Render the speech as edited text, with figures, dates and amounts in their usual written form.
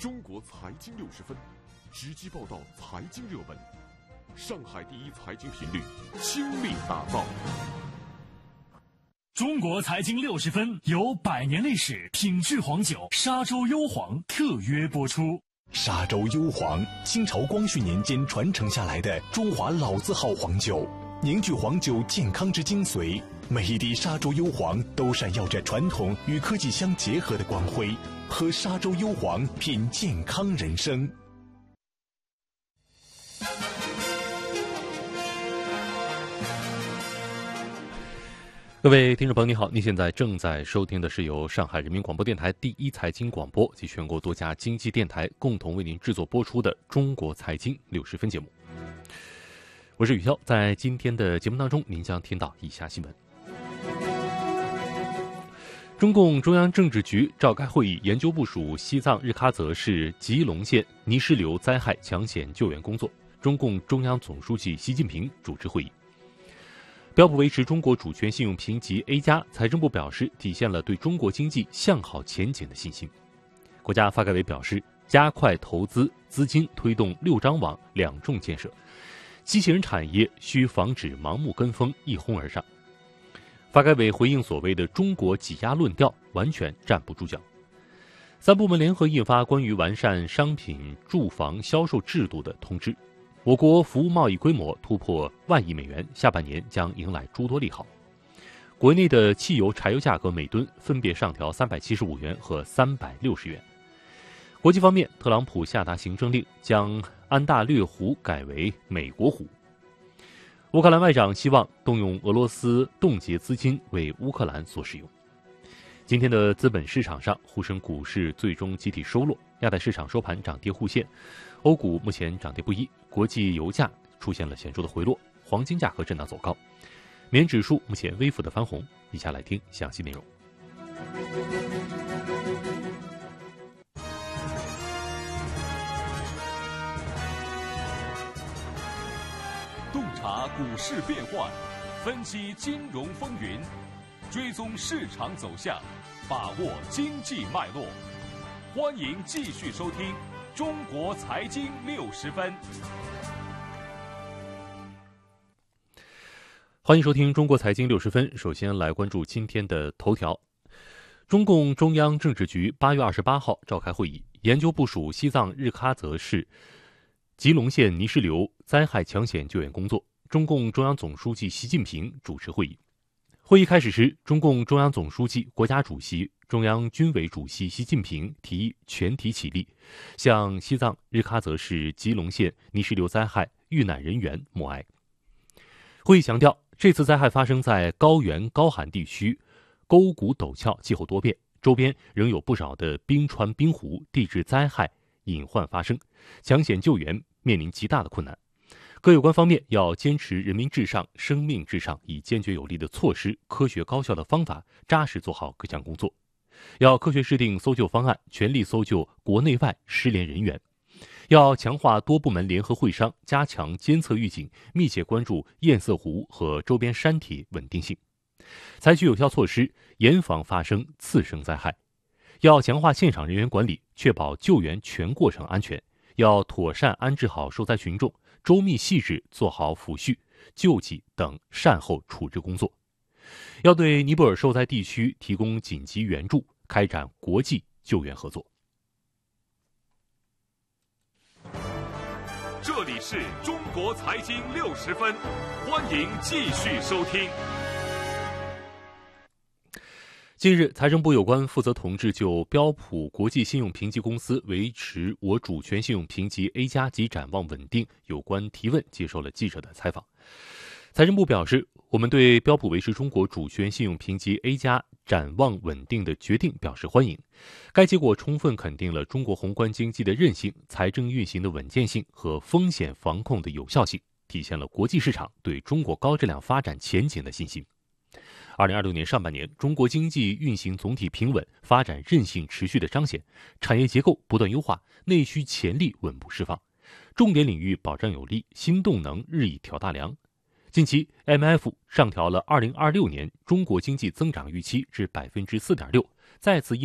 中国财经60分，直击报道财经热门，上海第一财经频率倾力打造。 中国财经60分由100年历史品质黄酒沙洲幽黄特约播出。 沙洲幽黄，清朝光绪年间传承下来的中华老字号黄酒，凝聚黄酒健康之精髓。每一滴沙洲幽黄都闪耀着传统与科技相结合的光辉。喝沙洲幽黄，品健康人生。 各位听众朋友，你好，您现在正在收听的是由上海人民广播电台第一财经广播及全国多家经济电台共同为您制作播出的《中国财经60分》节目。我是宇潇，在今天的节目当中，您将听到以下新闻。中共中央政治局召开会议，研究部署西藏日喀则市吉隆县泥石流灾害抢险救援工作。中共中央总书记习近平主持会议。标普维持中国主权信用评级 A+， 财政部表示体现了对中国经济向好前景的信心。国家发改委表示，加快投资资金推动6张网2重建设，机器人产业需防止盲目跟风一哄而上。发改委回应所谓的中国挤压论调完全站不住脚。3部门联合印发关于完善商品住房销售制度的通知。我国服务贸易规模突破10000亿美元，下半年将迎来诸多利好。国内的汽油、柴油价格每吨分别上调375元和360元。国际方面，特朗普下达行政令，将安大略湖改为美国湖。乌克兰外长希望动用俄罗斯冻结资金为乌克兰所使用。今天的资本市场上，沪深股市最终集体收落，亚太市场收盘涨跌互现，欧股目前涨跌不一，国际油价出现了显著的回落，黄金价格震荡走高，美元指数目前微幅的翻红。以下来听详细内容。 洞察股市变幻，分析金融风云，追踪市场走向，把握经济脉络。欢迎继续收听《中国财经60分》。 欢迎收听《中国财经60分》。首先来关注今天的头条。中共中央政治局8月28号召开会议，研究部署西藏日喀则市吉隆县泥石流灾害抢险救援工作。中共中央总书记习近平主持会议。会议开始时，中共中央总书记、国家主席、中央军委主席习近平提议全体起立，向西藏日喀则市吉隆县泥石流灾害遇难人员默哀。会议强调，这次灾害发生在高原高寒地区，沟谷陡峭，气候多变，周边仍有不少的冰川冰湖，地质灾害隐患发生，抢险救援面临极大的困难。各有关方面要坚持人民至上、生命至上，以坚决有力的措施、科学高效的方法，扎实做好各项工作。要科学制定搜救方案，全力搜救国内外失联人员。要强化多部门联合会商，加强监测预警，密切关注堰塞湖和周边山体稳定性，采取有效措施，严防发生次生灾害。要强化现场人员管理，确保救援全过程安全。要妥善安置好受灾群众，周密细致做好抚恤、救济等善后处置工作。要对尼泊尔受灾地区提供紧急援助，开展国际救援合作。 这里是中国财经60分，欢迎继续收听。 近日，财政部有关负责同志就标普国际信用评级公司维持我主权信用评级 A+ 及展望稳定有关提问接受了记者的采访。财政部表示，我们对标普维持中国主权信用评级 A+ 展望稳定的决定表示欢迎。该结果充分肯定了中国宏观经济的韧性、财政运行的稳健性和风险防控的有效性，体现了国际市场对中国高质量发展前景的信心。2026年上半年，中国经济运行总体平稳，发展韧性持续的彰显，产业结构不断优化，内需潜力稳步释放，重点领域保障有力，新动能日益挑大梁。近期 IMF 上调了2026年中国经济增长预期至 4.6%， 再次印